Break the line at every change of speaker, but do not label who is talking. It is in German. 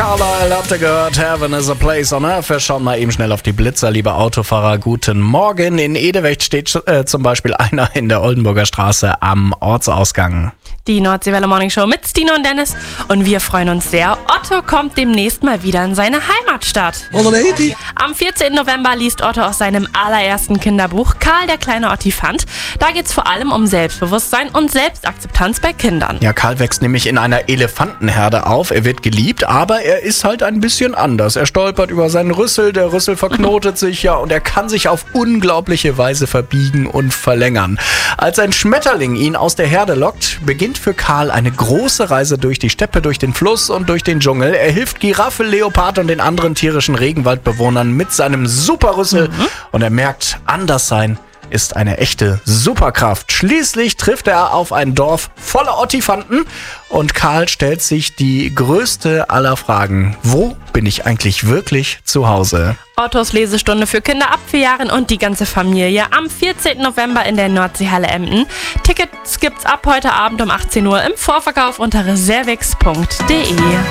Carlisle habt ihr gehört, Heaven is a place on earth. Wir schauen mal eben schnell auf die Blitzer, liebe Autofahrer. Guten Morgen. In Edewecht steht zum Beispiel einer in der Oldenburger Straße am Ortsausgang.
Die Nordseewelle Morning Show mit Stino und Dennis. Und wir freuen uns sehr. Otto kommt demnächst mal wieder in seine Heimatstadt. Am 14. November liest Otto aus seinem allerersten Kinderbuch Karl, der kleine Ottifant. Da geht es vor allem um Selbstbewusstsein und Selbstakzeptanz bei Kindern.
Ja, Karl wächst nämlich in einer Elefantenherde auf. Er wird geliebt, aber er ist halt ein bisschen anders. Er stolpert über seinen Rüssel, der Rüssel verknotet sich ja und er kann sich auf unglaubliche Weise verbiegen und verlängern. Als ein Schmetterling ihn aus der Herde lockt, beginnt für Karl eine große Reise durch die Steppe, durch den Fluss und durch den Dschungel. Er hilft Giraffe, Leopard und den anderen tierischen Regenwaldbewohnern mit seinem Superrüssel und er merkt, anders sein ist eine echte Superkraft. Schließlich trifft er auf ein Dorf voller Ottifanten und Karl stellt sich die größte aller Fragen. Wo bin ich eigentlich wirklich zu Hause?
Ottos Lesestunde für Kinder ab 4 Jahren und die ganze Familie am 14. November in der Nordseehalle Emden. Tickets gibt's ab heute Abend um 18 Uhr im Vorverkauf unter reservix.de.